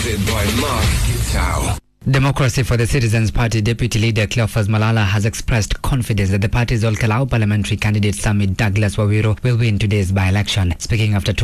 By Mark Gitau. Democracy for the Citizens Party Deputy Leader Cleophas Malala has expressed confidence that the party's Olkalau parliamentary candidate Samit Douglas Wawiru will win today's by-election. Speaking after